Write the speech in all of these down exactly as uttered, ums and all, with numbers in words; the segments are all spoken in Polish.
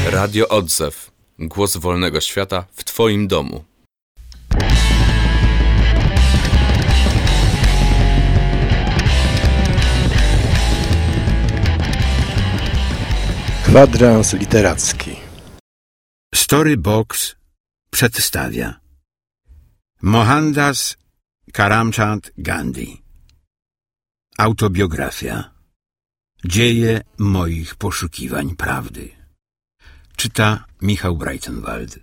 Radio Odzew. Głos wolnego świata w Twoim domu. Kwadrans literacki. Storybox przedstawia Mohandas Karamchand Gandhi. Autobiografia. Dzieje moich poszukiwań prawdy. Czyta Michał Breitenwald.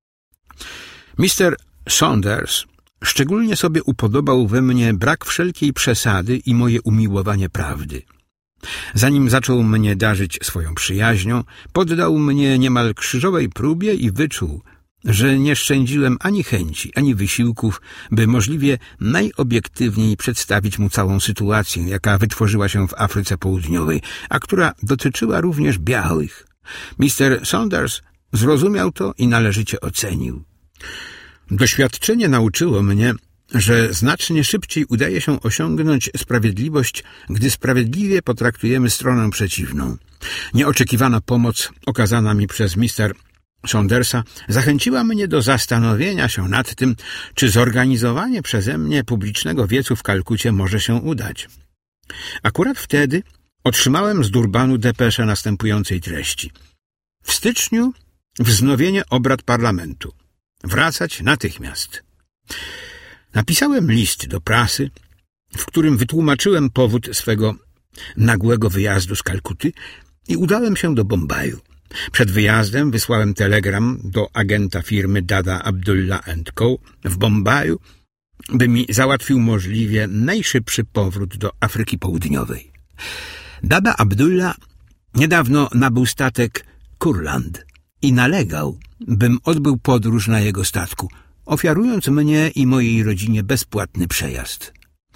mister Saunders szczególnie sobie upodobał we mnie brak wszelkiej przesady i moje umiłowanie prawdy. Zanim zaczął mnie darzyć swoją przyjaźnią, poddał mnie niemal krzyżowej próbie i wyczuł, że nie szczędziłem ani chęci, ani wysiłków, by możliwie najobiektywniej przedstawić mu całą sytuację, jaka wytworzyła się w Afryce Południowej, a która dotyczyła również białych. mister Saunders zrozumiał to i należycie ocenił. Doświadczenie nauczyło mnie, że znacznie szybciej udaje się osiągnąć sprawiedliwość, gdy sprawiedliwie potraktujemy stronę przeciwną. Nieoczekiwana pomoc okazana mi przez mister Saundersa zachęciła mnie do zastanowienia się nad tym, czy zorganizowanie przeze mnie publicznego wiecu w Kalkucie może się udać. Akurat wtedy otrzymałem z Durbanu depeszę następującej treści. W styczniu wznowienie obrad parlamentu. Wracać natychmiast. Napisałem list do prasy, w którym wytłumaczyłem powód swego nagłego wyjazdu z Kalkuty i udałem się do Bombaju. Przed wyjazdem wysłałem telegram do agenta firmy Dada Abdullah and Co. w Bombaju, by mi załatwił możliwie najszybszy powrót do Afryki Południowej. Dada Abdullah niedawno nabył statek Kurland i nalegał, bym odbył podróż na jego statku, ofiarując mnie i mojej rodzinie bezpłatny przejazd.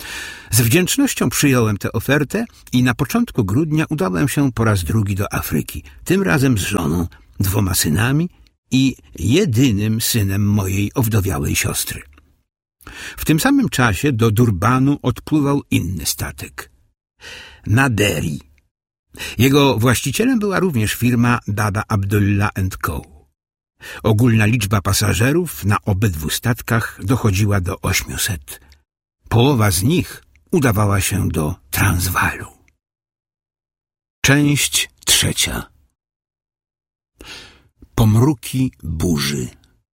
Z wdzięcznością przyjąłem tę ofertę i na początku grudnia udałem się po raz drugi do Afryki, tym razem z żoną, dwoma synami i jedynym synem mojej owdowiałej siostry. W tym samym czasie do Durbanu odpływał inny statek. Naderi. Jego właścicielem była również firma Dada Abdullah and Co. Ogólna liczba pasażerów na obydwu statkach dochodziła do ośmiuset. Połowa z nich udawała się do Transwaalu. Część trzecia. Pomruki burzy.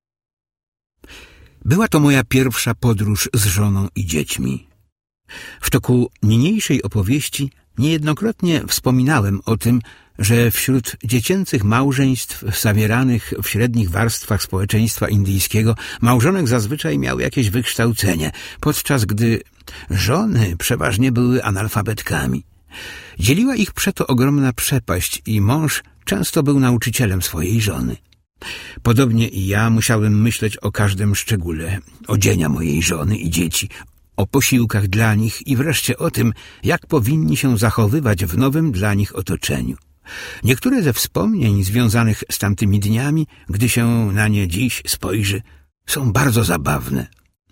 Była to moja pierwsza podróż z żoną i dziećmi. W toku niniejszej opowieści niejednokrotnie wspominałem o tym, że wśród dziecięcych małżeństw zawieranych w średnich warstwach społeczeństwa indyjskiego małżonek zazwyczaj miał jakieś wykształcenie, podczas gdy żony przeważnie były analfabetkami. Dzieliła ich przeto ogromna przepaść i mąż często był nauczycielem swojej żony. Podobnie i ja musiałem myśleć o każdym szczególe odzienia mojej żony i dzieci, o posiłkach dla nich i wreszcie o tym, jak powinni się zachowywać w nowym dla nich otoczeniu. Niektóre ze wspomnień związanych z tamtymi dniami, gdy się na nie dziś spojrzy, są bardzo zabawne.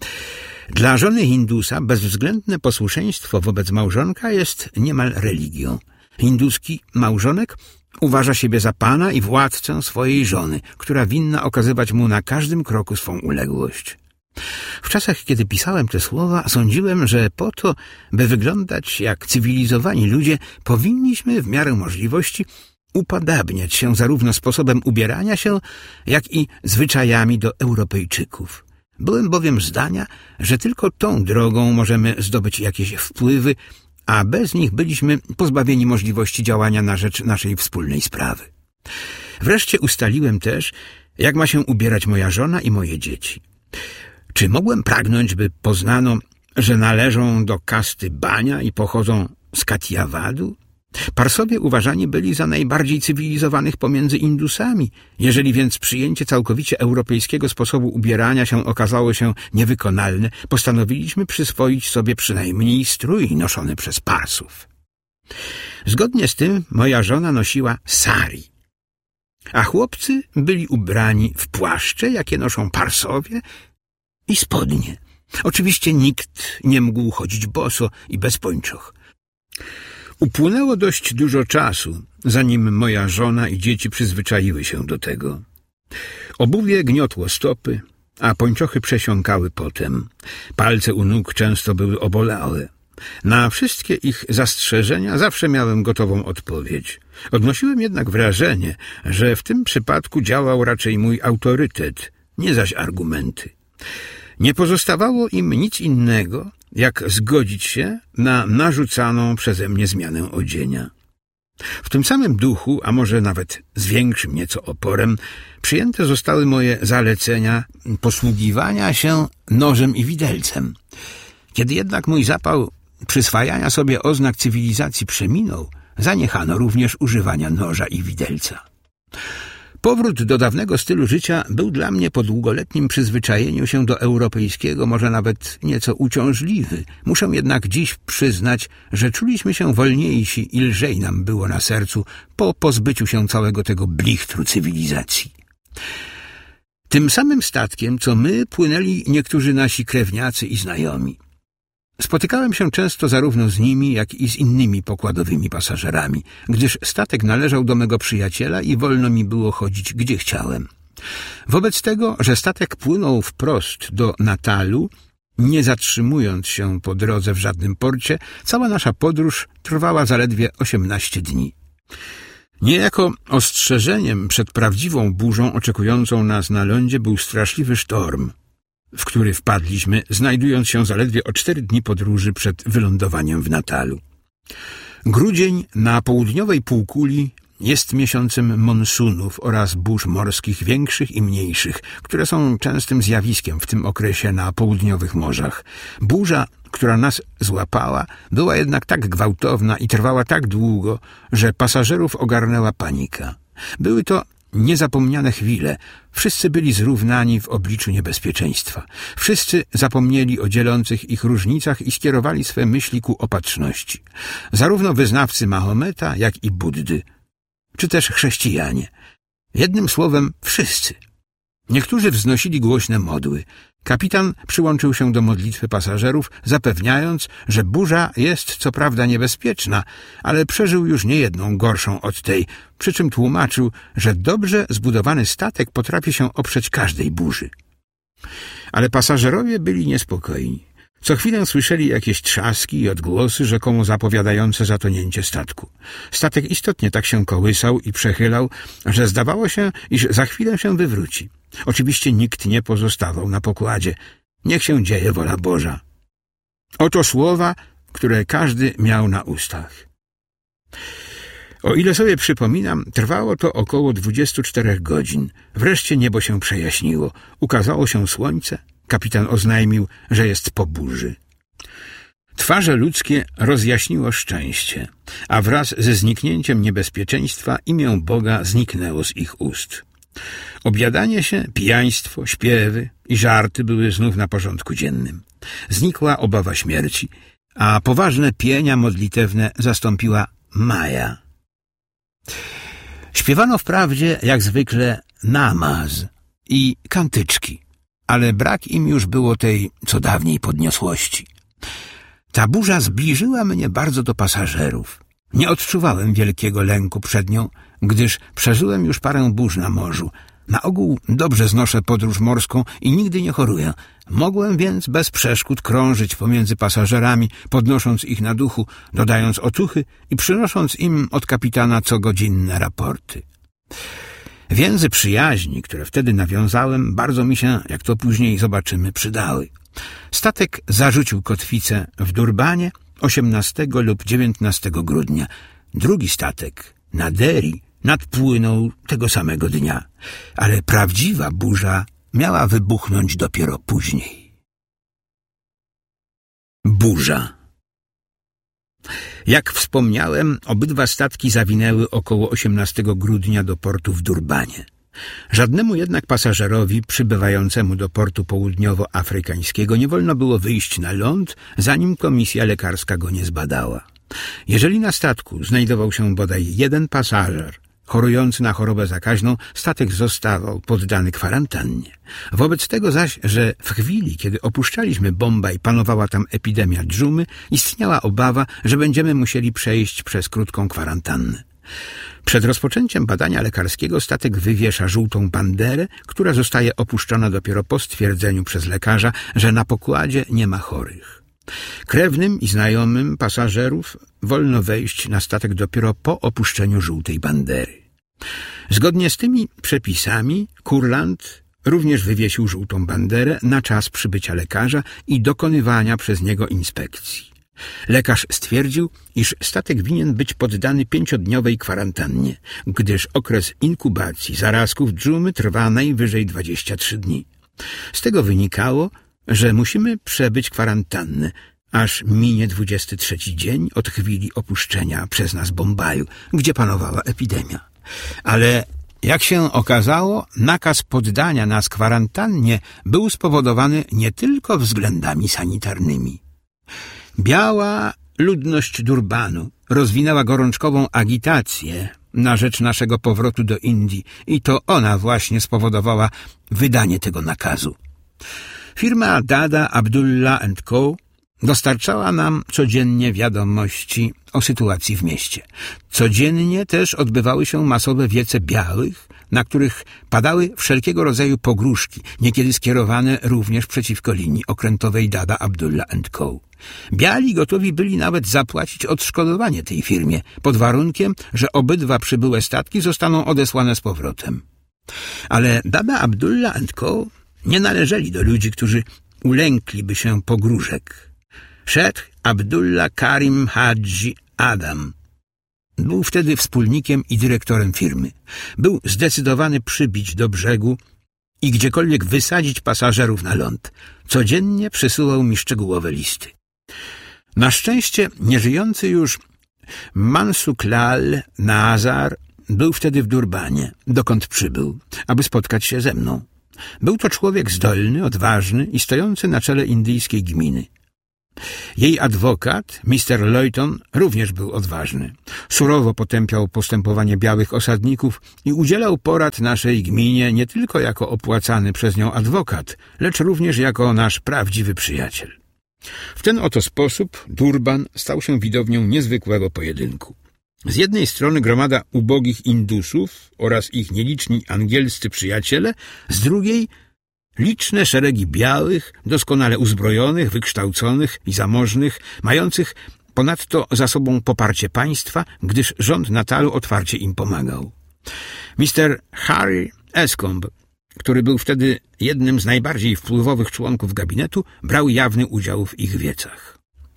Dla żony Hindusa bezwzględne posłuszeństwo wobec małżonka jest niemal religią. Hinduski małżonek uważa siebie za pana i władcę swojej żony, która winna okazywać mu na każdym kroku swą uległość. W czasach, kiedy pisałem te słowa, sądziłem, że po to, by wyglądać jak cywilizowani ludzie, powinniśmy w miarę możliwości upodabniać się zarówno sposobem ubierania się, jak i zwyczajami do Europejczyków. Byłem bowiem zdania, że tylko tą drogą możemy zdobyć jakieś wpływy, a bez nich byliśmy pozbawieni możliwości działania na rzecz naszej wspólnej sprawy. Wreszcie ustaliłem też, jak ma się ubierać moja żona i moje dzieci. Czy mogłem pragnąć, by poznano, że należą do kasty Bania i pochodzą z Katiawadu? Parsowie uważani byli za najbardziej cywilizowanych pomiędzy Indusami. Jeżeli więc przyjęcie całkowicie europejskiego sposobu ubierania się okazało się niewykonalne, postanowiliśmy przyswoić sobie przynajmniej strój noszony przez Parsów. Zgodnie z tym moja żona nosiła sari, a chłopcy byli ubrani w płaszcze, jakie noszą Parsowie, i spodnie. Oczywiście nikt nie mógł chodzić boso i bez pończoch. Upłynęło dość dużo czasu, zanim moja żona i dzieci przyzwyczaiły się do tego. Obuwie gniotło stopy, a pończochy przesiąkały potem. Palce u nóg często były obolałe. Na wszystkie ich zastrzeżenia zawsze miałem gotową odpowiedź. Odnosiłem jednak wrażenie, że w tym przypadku działał raczej mój autorytet, nie zaś argumenty. Nie pozostawało im nic innego, jak zgodzić się na narzucaną przeze mnie zmianę odzienia. W tym samym duchu, a może nawet z większym nieco oporem, przyjęte zostały moje zalecenia posługiwania się nożem i widelcem. Kiedy jednak mój zapał przyswajania sobie oznak cywilizacji przeminął, zaniechano również używania noża i widelca. Powrót do dawnego stylu życia był dla mnie po długoletnim przyzwyczajeniu się do europejskiego może nawet nieco uciążliwy. Muszę jednak dziś przyznać, że czuliśmy się wolniejsi i lżej nam było na sercu po pozbyciu się całego tego blichtru cywilizacji. Tym samym statkiem, co my, płynęli niektórzy nasi krewniacy i znajomi. Spotykałem się często zarówno z nimi, jak i z innymi pokładowymi pasażerami, gdyż statek należał do mego przyjaciela i wolno mi było chodzić, gdzie chciałem. Wobec tego, że statek płynął wprost do Natalu, nie zatrzymując się po drodze w żadnym porcie, cała nasza podróż trwała zaledwie osiemnaście dni. Niejako ostrzeżeniem przed prawdziwą burzą oczekującą nas na lądzie był straszliwy sztorm, w który wpadliśmy, znajdując się zaledwie o cztery dni podróży przed wylądowaniem w Natalu. Grudzień na południowej półkuli jest miesiącem monsunów oraz burz morskich większych i mniejszych, które są częstym zjawiskiem w tym okresie na południowych morzach. Burza, która nas złapała, była jednak tak gwałtowna i trwała tak długo, że pasażerów ogarnęła panika. Były to niezapomniane chwile. Wszyscy byli zrównani w obliczu niebezpieczeństwa. Wszyscy zapomnieli o dzielących ich różnicach i skierowali swe myśli ku opatrzności. Zarówno wyznawcy Mahometa, jak i Buddy, czy też chrześcijanie. Jednym słowem, wszyscy. Niektórzy wznosili głośne modły. Kapitan przyłączył się do modlitwy pasażerów, zapewniając, że burza jest co prawda niebezpieczna, ale przeżył już niejedną gorszą od tej, przy czym tłumaczył, że dobrze zbudowany statek potrafi się oprzeć każdej burzy. Ale pasażerowie byli niespokojni. Co chwilę słyszeli jakieś trzaski i odgłosy, rzekomo zapowiadające zatonięcie statku. Statek istotnie tak się kołysał i przechylał, że zdawało się, iż za chwilę się wywróci. Oczywiście nikt nie pozostawał na pokładzie. Niech się dzieje wola Boża. Oto słowa, które każdy miał na ustach. O ile sobie przypominam, trwało to około dwudziestu czterech godzin. Wreszcie niebo się przejaśniło. Ukazało się słońce. Kapitan oznajmił, że jest po burzy. Twarze ludzkie rozjaśniło szczęście, a wraz ze zniknięciem niebezpieczeństwa imię Boga zniknęło z ich ust. Obiadanie się, pijaństwo, śpiewy i żarty były znów na porządku dziennym. Znikła obawa śmierci, a poważne pienia modlitewne zastąpiła maja. Śpiewano wprawdzie, jak zwykle, namaz i kantyczki, ale brak im już było tej co dawniej podniosłości. Ta burza zbliżyła mnie bardzo do pasażerów. Nie odczuwałem wielkiego lęku przed nią, gdyż przeżyłem już parę burz na morzu. Na ogół dobrze znoszę podróż morską i nigdy nie choruję. Mogłem więc bez przeszkód krążyć pomiędzy pasażerami, podnosząc ich na duchu, dodając otuchy i przynosząc im od kapitana cogodzinne raporty. Więzy przyjaźni, które wtedy nawiązałem, bardzo mi się, jak to później zobaczymy, przydały. Statek zarzucił kotwicę w Durbanie osiemnastego lub dziewiętnastego grudnia. Drugi statek, na Deri, nadpłynął tego samego dnia, ale prawdziwa burza miała wybuchnąć dopiero później. Burza. Jak wspomniałem, obydwa statki zawinęły około osiemnastego grudnia do portu w Durbanie. Żadnemu jednak pasażerowi przybywającemu do portu południowoafrykańskiego nie wolno było wyjść na ląd, zanim komisja lekarska go nie zbadała. Jeżeli na statku znajdował się bodaj jeden pasażer, chorujący na chorobę zakaźną, statek zostawał poddany kwarantannie. Wobec tego zaś, że w chwili, kiedy opuszczaliśmy Bombaj, panowała tam epidemia dżumy, istniała obawa, że będziemy musieli przejść przez krótką kwarantannę. Przed rozpoczęciem badania lekarskiego statek wywiesza żółtą banderę, która zostaje opuszczona dopiero po stwierdzeniu przez lekarza, że na pokładzie nie ma chorych. Krewnym i znajomym pasażerów wolno wejść na statek dopiero po opuszczeniu żółtej bandery. Zgodnie z tymi przepisami Kurland również wywiesił żółtą banderę na czas przybycia lekarza i dokonywania przez niego inspekcji. Lekarz stwierdził, iż statek winien być poddany pięciodniowej kwarantannie, gdyż okres inkubacji zarazków dżumy trwa najwyżej dwadzieścia trzy dni. Z tego wynikało, że musimy przebyć kwarantannę, aż minie dwudziesty trzeci dzień od chwili opuszczenia przez nas Bombaju, gdzie panowała epidemia. Ale jak się okazało, nakaz poddania nas kwarantannie był spowodowany nie tylko względami sanitarnymi. Biała ludność Durbanu rozwinęła gorączkową agitację na rzecz naszego powrotu do Indii i to ona właśnie spowodowała wydanie tego nakazu. Firma Dada Abdullah and Co. dostarczała nam codziennie wiadomości o sytuacji w mieście. Codziennie też odbywały się masowe wiece białych, na których padały wszelkiego rodzaju pogróżki, niekiedy skierowane również przeciwko linii okrętowej Dada Abdullah and Co. Biali gotowi byli nawet zapłacić odszkodowanie tej firmie, pod warunkiem, że obydwa przybyłe statki zostaną odesłane z powrotem. Ale Dada Abdullah and Co. nie należeli do ludzi, którzy ulękliby się pogróżek. Sheikh Abdullah Karim Hadji Adam był wtedy wspólnikiem i dyrektorem firmy. Był zdecydowany przybić do brzegu i gdziekolwiek wysadzić pasażerów na ląd. Codziennie przysyłał mi szczegółowe listy. Na szczęście nieżyjący już Mansuklal Nazar był wtedy w Durbanie, dokąd przybył, aby spotkać się ze mną. Był to człowiek zdolny, odważny i stojący na czele indyjskiej gminy. Jej adwokat, mister Loyton, również był odważny. Surowo potępiał postępowanie białych osadników i udzielał porad naszej gminie nie tylko jako opłacany przez nią adwokat, lecz również jako nasz prawdziwy przyjaciel. W ten oto sposób Durban stał się widownią niezwykłego pojedynku. Z jednej strony gromada ubogich Indusów oraz ich nieliczni angielscy przyjaciele, z drugiej liczne szeregi białych, doskonale uzbrojonych, wykształconych i zamożnych, mających ponadto za sobą poparcie państwa, gdyż rząd Natalu otwarcie im pomagał. mister Harry Escombe, który był wtedy jednym z najbardziej wpływowych członków gabinetu, brał jawny udział w ich wiecach.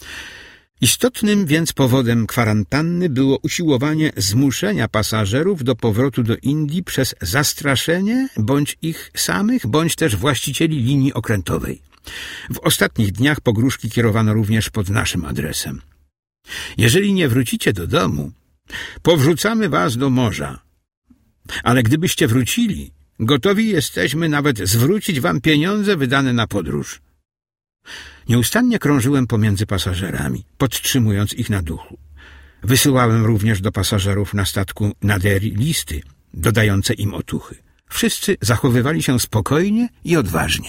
Istotnym więc powodem kwarantanny było usiłowanie zmuszenia pasażerów do powrotu do Indii przez zastraszenie bądź ich samych, bądź też właścicieli linii okrętowej. W ostatnich dniach pogróżki kierowano również pod naszym adresem. Jeżeli nie wrócicie do domu, powrzucamy was do morza. Ale gdybyście wrócili, gotowi jesteśmy nawet zwrócić wam pieniądze wydane na podróż. Nieustannie krążyłem pomiędzy pasażerami, podtrzymując ich na duchu. Wysyłałem również do pasażerów na statku Naderi listy, dodające im otuchy. Wszyscy zachowywali się spokojnie i odważnie.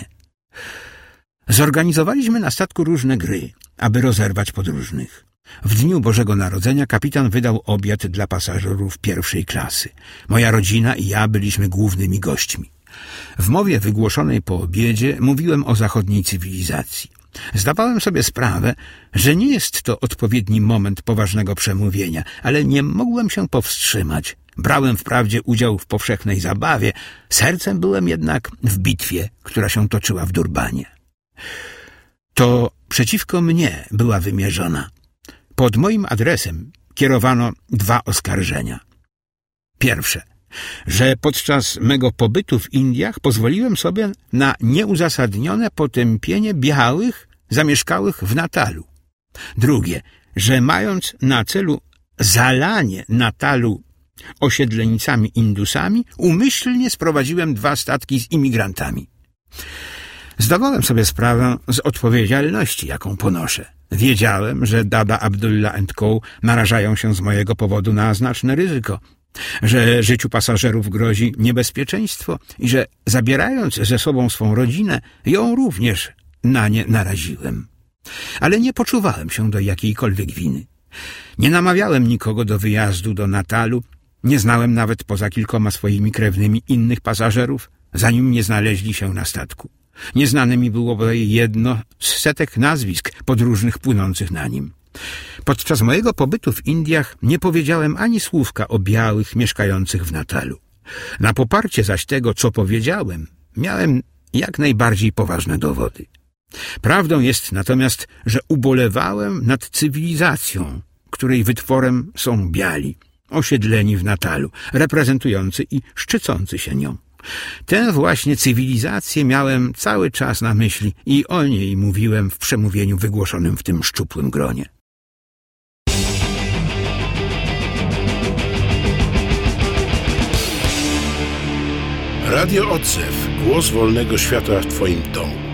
Zorganizowaliśmy na statku różne gry, aby rozerwać podróżnych. W dniu Bożego Narodzenia kapitan wydał obiad dla pasażerów pierwszej klasy. Moja rodzina i ja byliśmy głównymi gośćmi. W mowie wygłoszonej po obiedzie mówiłem o zachodniej cywilizacji. Zdawałem sobie sprawę, że nie jest to odpowiedni moment poważnego przemówienia, ale nie mogłem się powstrzymać. Brałem wprawdzie udział w powszechnej zabawie, sercem byłem jednak w bitwie, która się toczyła w Durbanie. To przeciwko mnie była wymierzona. Pod moim adresem kierowano dwa oskarżenia. Pierwsze, że podczas mego pobytu w Indiach pozwoliłem sobie na nieuzasadnione potępienie białych zamieszkałych w Natalu. Drugie, że mając na celu zalanie Natalu osiedleńcami Indusami, umyślnie sprowadziłem dwa statki z imigrantami. Zdawałem sobie sprawę z odpowiedzialności, jaką ponoszę. Wiedziałem, że Dada Abdullah and Co. narażają się z mojego powodu na znaczne ryzyko. że życiu pasażerów grozi niebezpieczeństwo i że zabierając ze sobą swą rodzinę, ją również na nie naraziłem. Ale nie poczuwałem się do jakiejkolwiek winy. Nie namawiałem nikogo do wyjazdu do Natalu, nie znałem nawet poza kilkoma swoimi krewnymi innych pasażerów, zanim nie znaleźli się na statku. Nieznane mi było bodaj jedno z setek nazwisk podróżnych płynących na nim. Podczas mojego pobytu w Indiach nie powiedziałem ani słówka o białych mieszkających w Natalu. Na poparcie zaś tego, co powiedziałem, miałem jak najbardziej poważne dowody. Prawdą jest natomiast, że ubolewałem nad cywilizacją, której wytworem są biali, osiedleni w Natalu, reprezentujący i szczycący się nią. Tę właśnie cywilizację miałem cały czas na myśli i o niej mówiłem w przemówieniu wygłoszonym w tym szczupłym gronie. Radio Odzew. Głos wolnego świata w Twoim domu.